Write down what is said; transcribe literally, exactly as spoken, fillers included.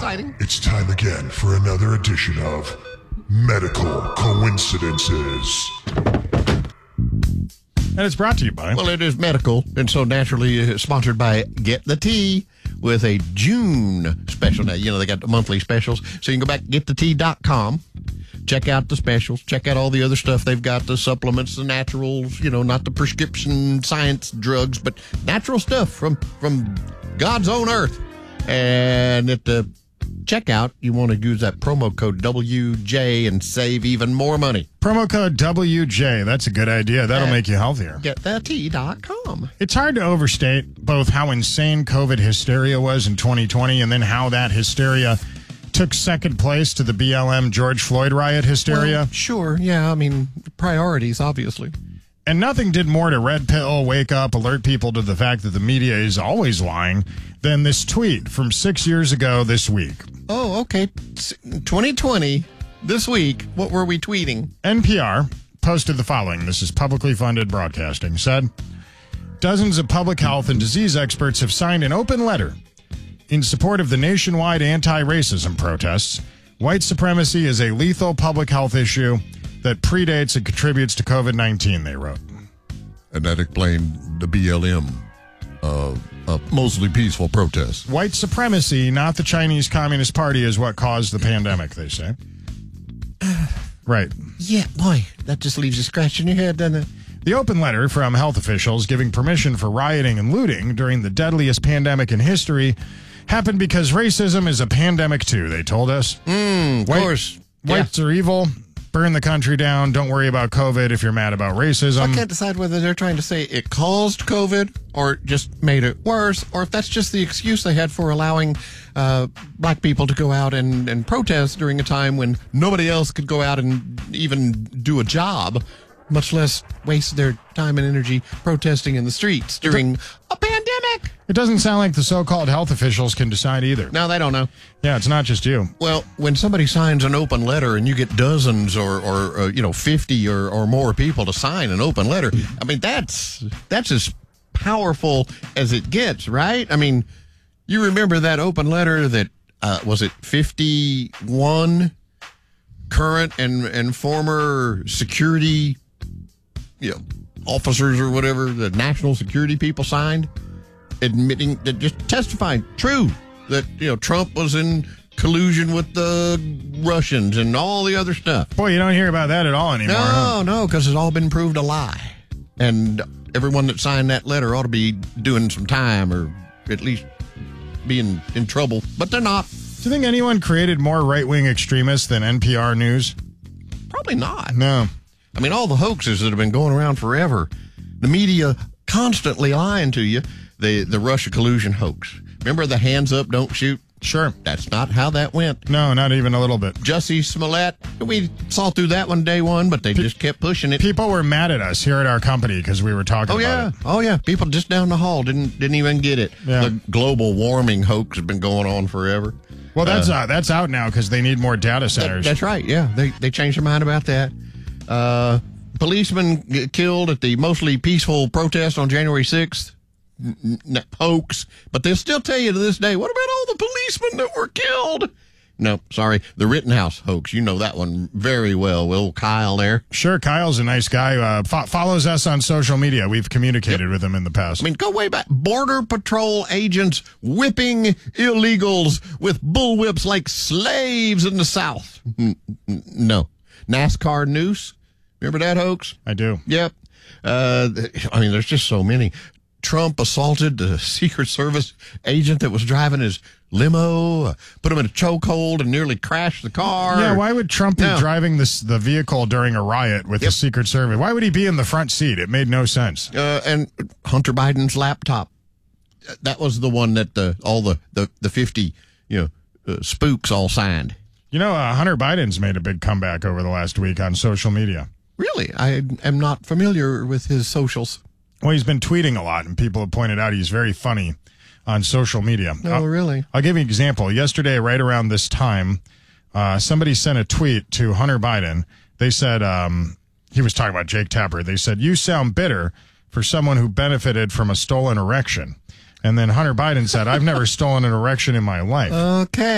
exciting. It's time again for another edition of Medical Coincidences. And it's brought to you by... Well, it is medical, and so naturally uh, sponsored by Get the Tea with a June special. Now, you know, they got the monthly specials, so you can go back to get the tea dot com. Check out the specials. Check out all the other stuff they've got, the supplements, the naturals, you know, not the prescription science drugs, but natural stuff from, from God's own earth. And at the checkout, you want to use that promo code W J and save even more money. Promo code W J. That's a good idea. That'll At make you healthier. get the tea dot com. It's hard to overstate both how insane COVID hysteria was in twenty twenty and then how that hysteria took second place to the B L M George Floyd riot hysteria. Well, sure, yeah, I mean, priorities, obviously. And nothing did more to red pill, wake up, alert people to the fact that the media is always lying than this tweet from six years ago this week. Oh, okay. twenty twenty, this week, what were we tweeting? N P R posted the following. This is publicly funded broadcasting. Said, dozens of public health and disease experts have signed an open letter in support of the nationwide anti-racism protests. White supremacy is a lethal public health issue that predates and contributes to COVID nineteen, they wrote. And that explained the B L M, uh, uh, mostly peaceful protests. White supremacy, not the Chinese Communist Party, is what caused the pandemic, they say. Right. Yeah, boy, that just leaves you scratching your head, doesn't it? The open letter from health officials giving permission for rioting and looting during the deadliest pandemic in history happened because racism is a pandemic too, they told us. Mm, of White, course. Whites Yeah. are evil. Burn the country down. Don't worry about COVID if you're mad about racism. I can't decide whether they're trying to say it caused COVID or just made it worse, or if that's just the excuse they had for allowing uh, black people to go out and, and protest during a time when nobody else could go out and even do a job, much less waste their time and energy protesting in the streets during a pandemic. It doesn't sound like the so-called health officials can decide either. No, they don't know. Yeah, it's not just you. Well, when somebody signs an open letter and you get dozens or, or uh, you know, fifty or, or more people to sign an open letter, I mean, that's that's as powerful as it gets, right? I mean, you remember that open letter that, uh, was it fifty-one current and, and former security, you know, officers or whatever, the national security people signed, admitting that, just testifying, true, that, you know, Trump was in collusion with the Russians and all the other stuff. Boy, you don't hear about that at all anymore. huh? No, no, because it's all been proved a lie. And everyone that signed that letter ought to be doing some time or at least being in trouble, but they're not. Do you think anyone created more right-wing extremists than N P R News? Probably not. No. I mean, all the hoaxes that have been going around forever, the media constantly lying to you. The the Russia collusion hoax. Remember the hands up, don't shoot? Sure. That's not how that went. No, not even a little bit. Jussie Smollett, we saw through that one day one, but they just kept pushing it. People were mad at us here at our company because we were talking Oh about yeah, it. oh yeah. People just down the hall didn't didn't even get it. Yeah. The global warming hoax has been going on forever. Well, that's uh, that's out now because they need more data That- centers. that's right. Yeah, they they changed their mind about that. Uh, policemen get killed at the mostly peaceful protest on January sixth. N- n- hoax, but they'll still tell you to this day, what about all the policemen that were killed? No, sorry, the Rittenhouse hoax. You know that one very well. Will Kyle there? Sure, Kyle's a nice guy. Uh, fo- follows us on social media. We've communicated with him in the past. I mean, go way back. Border Patrol agents whipping illegals with bullwhips like slaves in the South. N- n- no. NASCAR noose. Remember that hoax? I do. Yep. Uh, I mean, there's just so many. Trump assaulted the Secret Service agent that was driving his limo, uh, put him in a chokehold and nearly crashed the car. Yeah, why would Trump be No. driving this the vehicle during a riot with Yep. the Secret Service? Why would he be in the front seat? It made no sense. Uh, and Hunter Biden's laptop. That was the one that the all the, the, the fifty, you know, uh, spooks all signed. You know, uh, Hunter Biden's made a big comeback over the last week on social media. Really? I am not familiar with his socials. Well, he's been tweeting a lot, and people have pointed out he's very funny on social media. Oh, I'll, really? I'll give you an example. Yesterday, right around this time, uh, somebody sent a tweet to Hunter Biden. They said, um, he was talking about Jake Tapper. They said, you sound bitter for someone who benefited from a stolen erection. And then Hunter Biden said, I've never stolen an erection in my life. Okay.